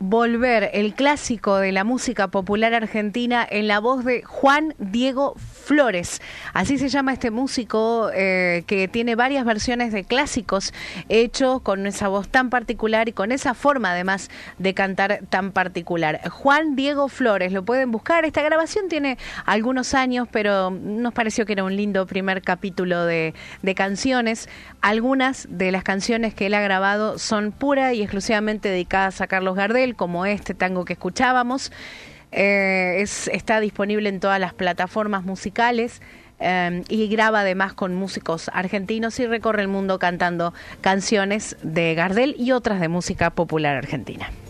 Volver, el clásico de la música popular argentina en la voz de Juan Diego Flores. Así se llama este músico que tiene varias versiones de clásicos hechos con esa voz tan particular y con esa forma además de cantar tan particular. Juan Diego Flores, lo pueden buscar. Esta grabación tiene algunos años, pero nos pareció que era un lindo primer capítulo de canciones. Algunas de las canciones que él ha grabado son pura y exclusivamente dedicadas a Carlos Gardel, como este tango que escuchábamos. Está disponible en todas las plataformas musicales y graba además con músicos argentinos y recorre el mundo cantando canciones de Gardel y otras de música popular argentina.